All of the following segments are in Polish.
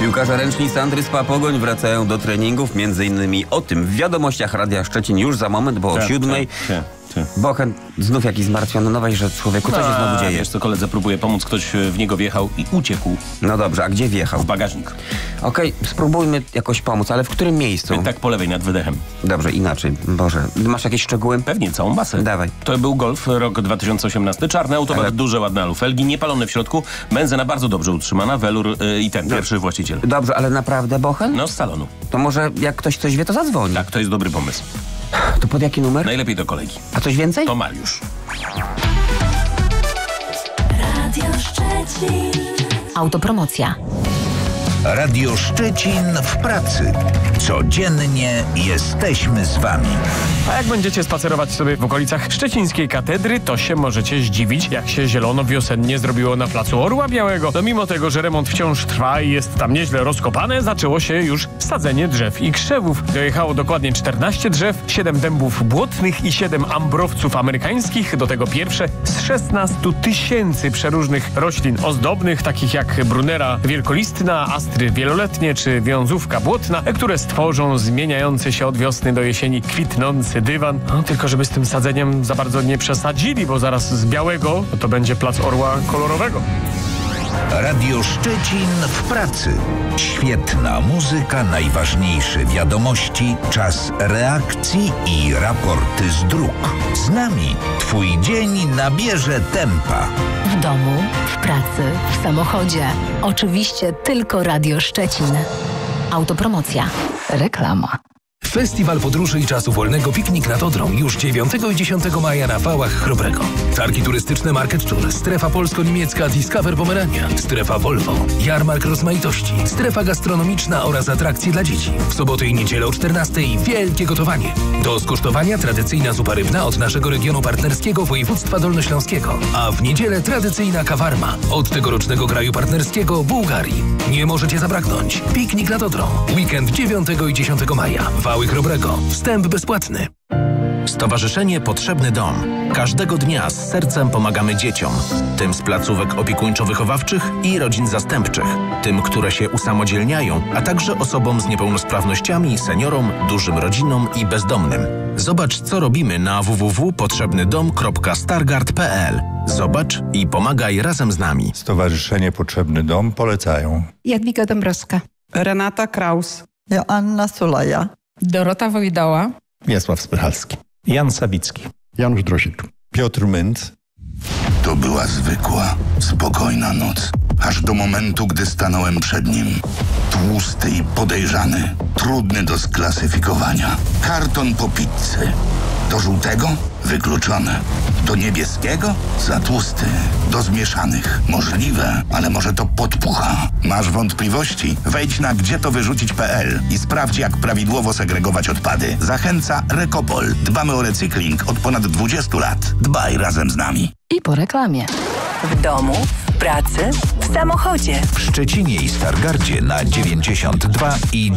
Piłkarze ręczni Sandry-Spa Pogoń wracają do treningów. Między innymi o tym w wiadomościach Radia Szczecin już za moment, bo o 7:00. Bochen, znów jakiś zmartwiony, no weź, że człowieku, co się znowu dzieje? Wiesz co, koledze próbuje pomóc, ktoś w niego wjechał i uciekł. No dobrze, a gdzie wjechał? W bagażnik. Okej, spróbujmy jakoś pomóc, ale w którym miejscu? Tak po lewej, nad wydechem. Dobrze, inaczej. Boże, masz jakieś szczegóły? Pewnie, całą masę. Dawaj. To był Golf, rok 2018. Czarny automat, duże, ładne alufelgi, niepalone w środku, benzyna bardzo dobrze utrzymana, welur i ten pierwszy właściciel. Dobrze, ale naprawdę, Bochen? No, z salonu. To może jak ktoś coś wie, to zadzwoni. Tak, to jest dobry pomysł. To pod jaki numer? Najlepiej do kolegi. A coś więcej? To Mariusz. Radio Szczecin. Autopromocja. Radio Szczecin w pracy. Codziennie jesteśmy z wami. A jak będziecie spacerować sobie w okolicach szczecińskiej katedry, to się możecie zdziwić, jak się zielono wiosennie zrobiło na placu Orła Białego. No mimo tego, że remont wciąż trwa i jest tam nieźle rozkopane, zaczęło się już sadzenie drzew i krzewów. Dojechało dokładnie 14 drzew, 7 dębów błotnych i 7 ambrowców amerykańskich. Do tego pierwsze z 16 000 przeróżnych roślin ozdobnych, takich jak brunera wielkolistna, astry wieloletnie czy wiązówka błotna, które stworzą zmieniający się od wiosny do jesieni kwitnący dywan. No, tylko żeby z tym sadzeniem za bardzo nie przesadzili, bo zaraz z białego to będzie plac Orła kolorowego. Radio Szczecin w pracy. Świetna muzyka, najważniejsze wiadomości, czas reakcji i raporty z dróg. Z nami twój dzień nabierze tempa. W domu, w pracy, w samochodzie. Oczywiście tylko Radio Szczecin. Autopromocja. Reklama. Festiwal Podróży i Czasu Wolnego Piknik nad Odrą już 9 i 10 maja na Wałach Chrobrego. Targi turystyczne Market Tour, strefa polsko-niemiecka Discover Pomerania, strefa Volvo, jarmark rozmaitości, strefa gastronomiczna oraz atrakcje dla dzieci. W sobotę i niedzielę o 14:00 wielkie gotowanie. Do skosztowania tradycyjna zupa rybna od naszego regionu partnerskiego województwa dolnośląskiego, a w niedzielę tradycyjna kawarma od tegorocznego kraju partnerskiego Bułgarii. Nie możecie zabraknąć. Piknik nad Odrą. Weekend 9 i 10 maja. Wały Chrobrego. Wstęp bezpłatny. Stowarzyszenie Potrzebny Dom. Każdego dnia z sercem pomagamy dzieciom. Tym z placówek opiekuńczo-wychowawczych i rodzin zastępczych. Tym, które się usamodzielniają, a także osobom z niepełnosprawnościami, seniorom, dużym rodzinom i bezdomnym. Zobacz, co robimy na www.potrzebnydom.stargard.pl. Zobacz i pomagaj razem z nami. Stowarzyszenie Potrzebny Dom polecają Jadwiga Dąbrowska, Renata Kraus, Joanna Sulaja, Dorota Wojdała, Wiesław Spychalski, Jan Sawicki, Janusz Drosik, Piotr Męc. To była zwykła, spokojna noc. Aż do momentu, gdy stanąłem przed nim. Tłusty i podejrzany, trudny do sklasyfikowania. Karton po pizzy. Do żółtego? Wykluczone. Do niebieskiego? Za tłusty. Do zmieszanych? Możliwe, ale może to podpucha. Masz wątpliwości? Wejdź na gdzietowyrzucić.pl i sprawdź, jak prawidłowo segregować odpady. Zachęca Rekopol. Dbamy o recykling od ponad 20 lat. Dbaj razem z nami. I po reklamie. W domu, w pracy, w samochodzie. W Szczecinie i Stargardzie na 92 i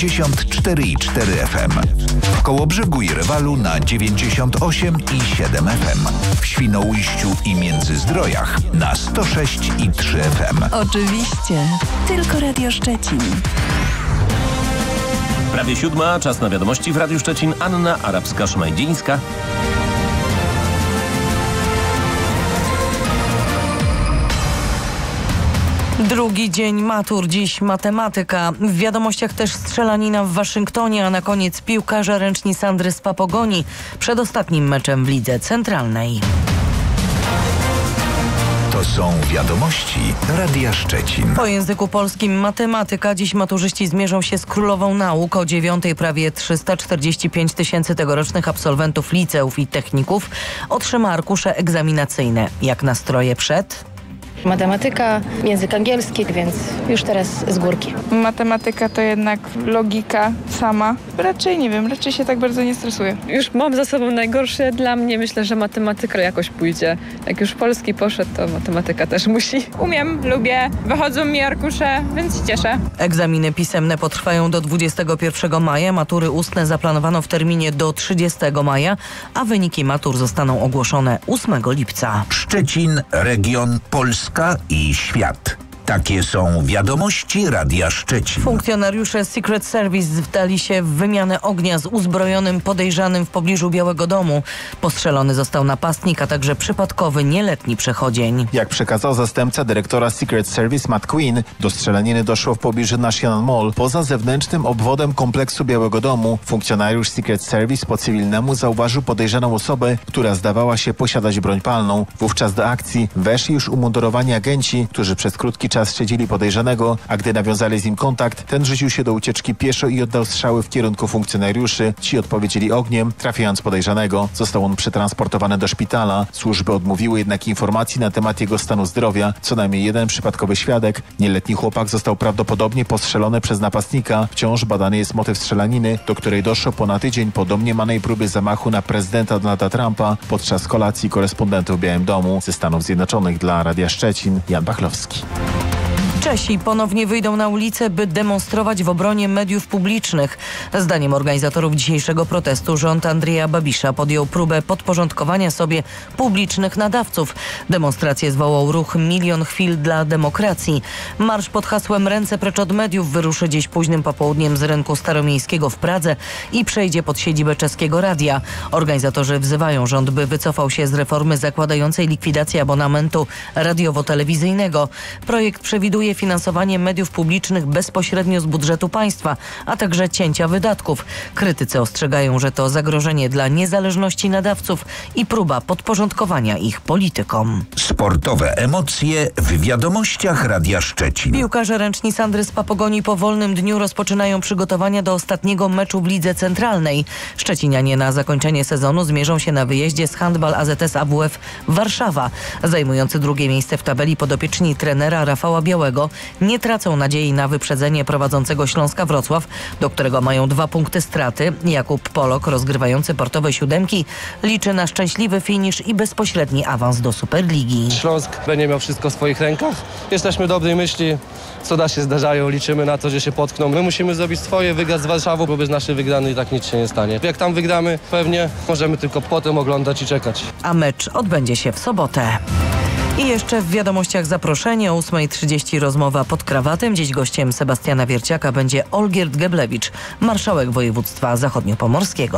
94,4 FM. W Kołobrzegu i Rewalu na 98 i 7 FM. W Świnoujściu i Międzyzdrojach na 106,3 FM. Oczywiście, tylko Radio Szczecin. Prawie 7:00, czas na wiadomości w Radiu Szczecin. Anna Arabska-Szmajdzińska. Drugi dzień matur, dziś matematyka. W wiadomościach też strzelanina w Waszyngtonie, a na koniec piłkarze ręczni Sandry-Spa Pogoni przed ostatnim meczem w Lidze Centralnej. To są wiadomości Radia Szczecin. Po języku polskim matematyka. Dziś maturzyści zmierzą się z królową nauk. O 9:00 prawie 345 000 tegorocznych absolwentów liceów i techników otrzyma arkusze egzaminacyjne. Jak nastroje przed? Matematyka, język angielski, więc już teraz z górki. Matematyka to jednak logika sama. Raczej nie wiem, raczej się tak bardzo nie stresuję. Już mam za sobą najgorsze dla mnie. Myślę, że matematyka jakoś pójdzie. Jak już polski poszedł, to matematyka też musi. Umiem, lubię, wychodzą mi arkusze, więc się cieszę. Egzaminy pisemne potrwają do 21 maja. Matury ustne zaplanowano w terminie do 30 maja, a wyniki matur zostaną ogłoszone 8 lipca. Szczecin, region, Polska i świat. Takie są wiadomości Radia Szczecin. Funkcjonariusze Secret Service wdali się w wymianę ognia z uzbrojonym podejrzanym w pobliżu Białego Domu. Postrzelony został napastnik, a także przypadkowy nieletni przechodzień. Jak przekazał zastępca dyrektora Secret Service Matt Quinn, do strzelaniny doszło w pobliżu National Mall. Poza zewnętrznym obwodem kompleksu Białego Domu funkcjonariusz Secret Service po cywilnemu zauważył podejrzaną osobę, która zdawała się posiadać broń palną. Wówczas do akcji weszli już umundurowani agenci, którzy przez krótki czas śledzili podejrzanego, a gdy nawiązali z nim kontakt, ten rzucił się do ucieczki pieszo i oddał strzały w kierunku funkcjonariuszy. Ci odpowiedzieli ogniem, trafiając podejrzanego. Został on przetransportowany do szpitala. Służby odmówiły jednak informacji na temat jego stanu zdrowia. Co najmniej jeden przypadkowy świadek. Nieletni chłopak został prawdopodobnie postrzelony przez napastnika. Wciąż badany jest motyw strzelaniny, do której doszło ponad tydzień po domniemanej próbie zamachu na prezydenta Donalda Trumpa podczas kolacji korespondentów w Białym Domu. Ze Stanów Zjednoczonych dla Radia Szczecin, Jan Bachlowski. Czesi ponownie wyjdą na ulicę, by demonstrować w obronie mediów publicznych. Zdaniem organizatorów dzisiejszego protestu rząd Andrzeja Babisza podjął próbę podporządkowania sobie publicznych nadawców. Demonstrację zwołał ruch Milion Chwil dla Demokracji. Marsz pod hasłem Ręce precz od mediów wyruszy dziś późnym popołudniem z rynku Staromiejskiego w Pradze i przejdzie pod siedzibę czeskiego radia. Organizatorzy wzywają rząd, by wycofał się z reformy zakładającej likwidację abonamentu radiowo-telewizyjnego. Projekt przewiduje finansowanie mediów publicznych bezpośrednio z budżetu państwa, a także cięcia wydatków. Krytycy ostrzegają, że to zagrożenie dla niezależności nadawców i próba podporządkowania ich politykom. Sportowe emocje w wiadomościach Radia Szczecin. Piłkarze ręczni Sandry z Papogoni po wolnym dniu rozpoczynają przygotowania do ostatniego meczu w Lidze Centralnej. Szczecinianie na zakończenie sezonu zmierzą się na wyjeździe z Handball AZS AWF Warszawa. Zajmujący drugie miejsce w tabeli podopieczni trenera Rafała Białego nie tracą nadziei na wyprzedzenie prowadzącego Śląska Wrocław, do którego mają 2 punkty straty. Jakub Polok, rozgrywający portowe siódemki, liczy na szczęśliwy finisz i bezpośredni awans do Superligi. Śląsk będzie miał wszystko w swoich rękach. Jesteśmy dobrej myśli. Cuda się zdarzają, liczymy na to, że się potkną. My musimy zrobić swoje, wygrać z Warszawą, bo bez naszej wygranej i tak nic się nie stanie. Jak tam wygramy, pewnie możemy tylko potem oglądać i czekać. A mecz odbędzie się w sobotę. I jeszcze w wiadomościach zaproszenie o 8:30 rozmowa pod krawatem. Dziś gościem Sebastiana Wierciaka będzie Olgierd Geblewicz, marszałek województwa zachodniopomorskiego.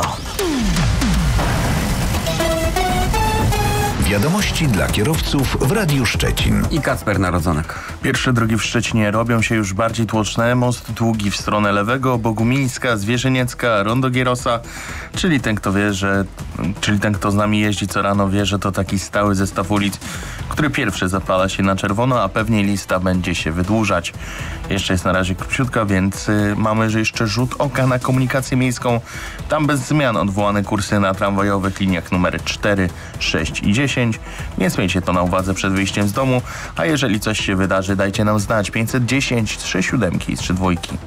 Wiadomości dla kierowców w Radiu Szczecin. I Kacper Narodzonek. Pierwsze drogi w Szczecinie robią się już bardziej tłoczne. Most długi w stronę lewego, Bogumińska, Zwierzyniecka, Rondo Gierosa. Czyli ten, kto z nami jeździ co rano, wie, że to taki stały zestaw ulic, który pierwszy zapala się na czerwono, a pewnie lista będzie się wydłużać. Jeszcze jest na razie króciutka, więc mamy jeszcze rzut oka na komunikację miejską. Tam bez zmian odwołane kursy na tramwajowych liniach numery 4, 6 i 10. Więc miejcie to na uwadze przed wyjściem z domu, a jeżeli coś się wydarzy, dajcie nam znać. 510 3 siódemki i 3 dwójki.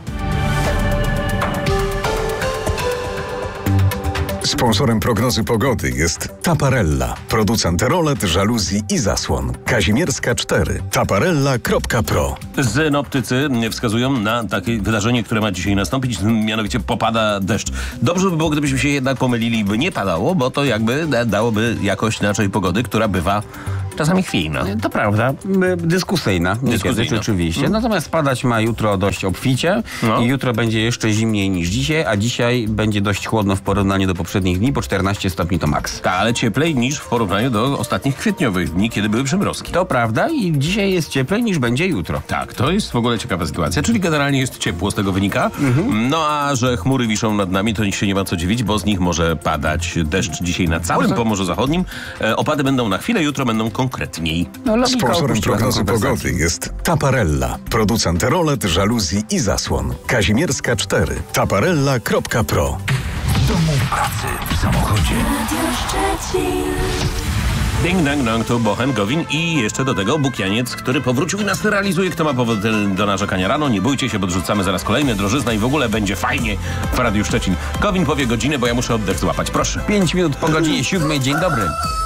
Sponsorem prognozy pogody jest Taparella, producent rolet, żaluzji i zasłon. Kazimierska 4, taparella.pro. Synoptycy wskazują na takie wydarzenie, które ma dzisiaj nastąpić, mianowicie popada deszcz. Dobrze by było, gdybyśmy się jednak pomylili, by nie padało, bo to jakby dałoby jakość naszej pogody, która bywa czasami chwiejna. To prawda, dyskusyjna. Rzeczywiście. Natomiast spadać ma jutro dość obficie i jutro będzie jeszcze zimniej niż dzisiaj, a dzisiaj będzie dość chłodno w porównaniu do poprzednich dni, bo 14 stopni to maks. Tak, ale cieplej niż w porównaniu do ostatnich kwietniowych dni, kiedy były przymrozki. To prawda i dzisiaj jest cieplej niż będzie jutro. Tak, to jest w ogóle ciekawa sytuacja, czyli generalnie jest ciepło, z tego wynika. No a że chmury wiszą nad nami, to się nie ma co dziwić, bo z nich może padać deszcz dzisiaj na całym Pomorzu Zachodnim. Opady będą na chwilę, jutro będą konkretniej. Sponsorem prognozy pogody jest Taparella, producent rolet, żaluzji i zasłon. Kazimierska 4, taparella.pro. W domu, pracy, w samochodzie. Ding dang dong, to Bochen, Gowin i jeszcze do tego Bukianiec, który powrócił i nas realizuje. Kto ma powód do narzekania rano? Nie bójcie się, bo odrzucamy zaraz kolejne drożyzna i w ogóle będzie fajnie w Radiu Szczecin. Gowin powie godzinę, bo ja muszę oddech złapać. Proszę. 5 minut po godzinie 7. Dzień dobry.